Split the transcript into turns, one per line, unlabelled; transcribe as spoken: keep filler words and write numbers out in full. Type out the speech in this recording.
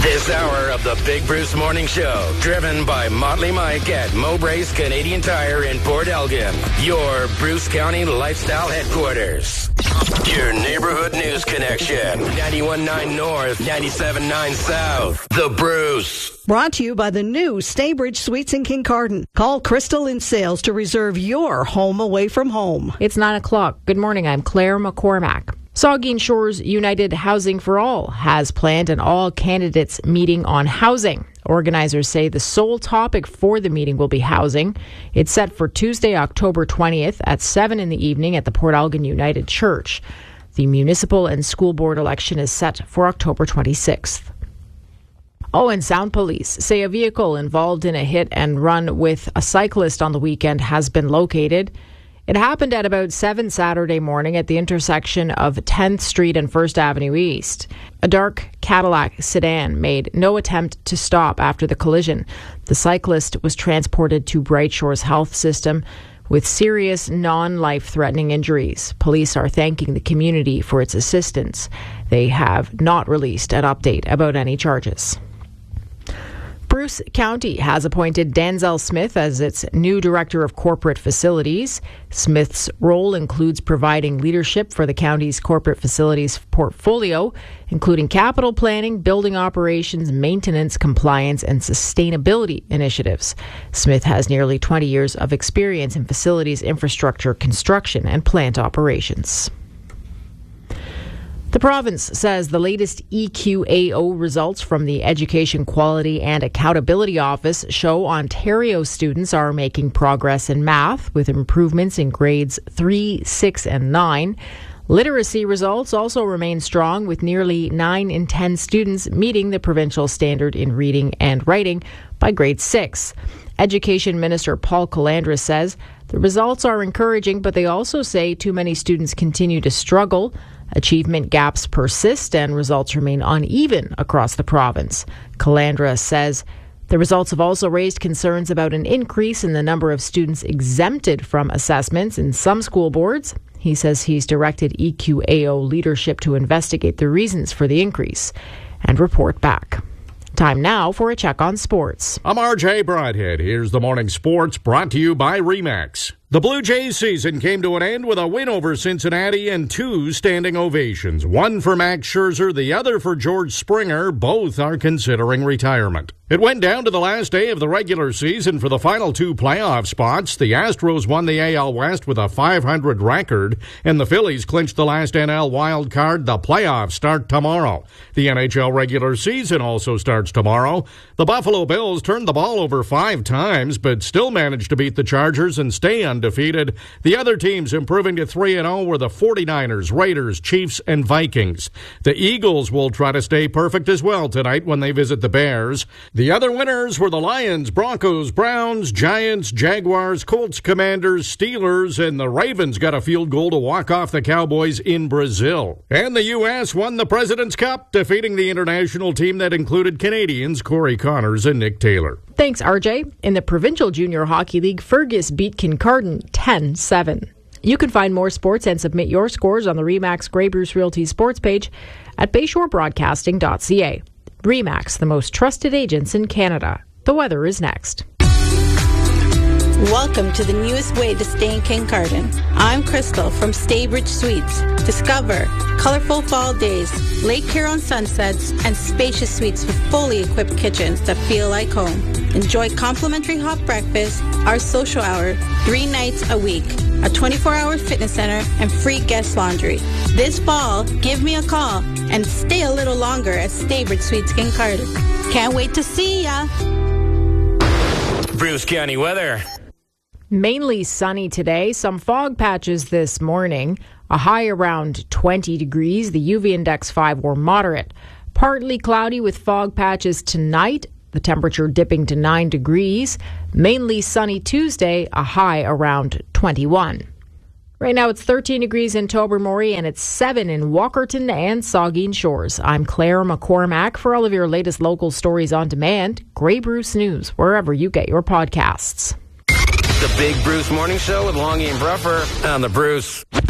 This hour of the Big Bruce Morning Show, driven by Motley Mike at Mowbray's Canadian Tire in Port Elgin, your Bruce County lifestyle headquarters. Your neighborhood news connection. ninety-one point nine North, ninety-seven point nine South. The Bruce.
Brought to you by the new Staybridge Suites in Kincardine. Call Crystal in Sales to reserve your home away from home.
It's nine o'clock. Good morning. I'm Claire McCormack. Saugeen Shores United Housing for All has planned an all-candidates meeting on housing. Organizers say the sole topic for the meeting will be housing. It's set for Tuesday, October twentieth at seven in the evening at the Port Elgin United Church. The municipal and school board election is set for October twenty-sixth. Oh, and Sound Police say a vehicle involved in a hit and run with a cyclist on the weekend has been located. It happened at about seven Saturday morning at the intersection of tenth Street and First Avenue East. A dark Cadillac sedan made no attempt to stop after the collision. The cyclist was transported to Bright Shores Health System with serious non-life-threatening injuries. Police are thanking the community for its assistance. They have not released an update about any charges. Bruce County has appointed Denzel Smith as its new Director of Corporate Facilities. Smith's role includes providing leadership for the county's corporate facilities portfolio, including capital planning, building operations, maintenance, compliance, and sustainability initiatives. Smith has nearly twenty years of experience in facilities, infrastructure, construction, and plant operations. The province says the latest E Q A O results from the Education Quality and Accountability Office show Ontario students are making progress in math, with improvements in grades three, six, and nine. Literacy results also remain strong, with nearly nine in ten students meeting the provincial standard in reading and writing by grade six. Education Minister Paul Calandra says the results are encouraging, but they also say too many students continue to struggle. Achievement gaps persist and results remain uneven across the province. Calandra says the results have also raised concerns about an increase in the number of students exempted from assessments in some school boards. He says he's directed E Q A O leadership to investigate the reasons for the increase and report back. Time now for a check on sports.
I'm R J Broadhead. Here's the morning sports brought to you by RE/MAX. The Blue Jays season came to an end with a win over Cincinnati and two standing ovations. One for Max Scherzer, the other for George Springer. Both are considering retirement. It went down to the last day of the regular season for the final two playoff spots. The Astros won the A L West with a five hundred record, and the Phillies clinched the last N L wild card. The playoffs start tomorrow. The N H L regular season also starts tomorrow. The Buffalo Bills turned the ball over five times, but still managed to beat the Chargers and stay undefeated. The other teams improving to three and oh were the forty-niners, Raiders, Chiefs, and Vikings. The Eagles will try to stay perfect as well tonight when they visit the Bears. The other winners were the Lions, Broncos, Browns, Giants, Jaguars, Colts, Commanders, Steelers, and the Ravens got a field goal to walk off the Cowboys in Brazil. And the U S won the President's Cup, defeating the international team that included Canadians Corey Connors and Nick Taylor.
Thanks, R J. In the Provincial Junior Hockey League, Fergus beat Kincardine ten seven. You can find more sports and submit your scores on the RE/MAX Grey Bruce Realty sports page at bayshore broadcasting dot c a. RE/MAX, the most trusted agents in Canada. The weather is next.
Welcome to the newest way to stay in Kincardine. I'm Crystal from Staybridge Suites. Discover colorful fall days, Lake Huron sunsets, and spacious suites with fully equipped kitchens that feel like home. Enjoy complimentary hot breakfast, our social hour, three nights a week, a twenty-four hour fitness center, and free guest laundry. This fall, give me a call and stay a little longer at Staybridge Suites Kincardine. Can't wait to see ya!
Bruce County weather.
Mainly sunny today, some fog patches this morning, a high around twenty degrees, the U V index five or moderate. Partly cloudy with fog patches tonight, the temperature dipping to nine degrees. Mainly sunny Tuesday, a high around twenty-one. Right now it's thirteen degrees in Tobermory and it's seven in Walkerton and Saugeen Shores. I'm Claire McCormack. For all of your latest local stories on demand, Grey Bruce News, wherever you get your podcasts.
The Big Bruce Morning Show with Longy and Bruffer on the Bruce.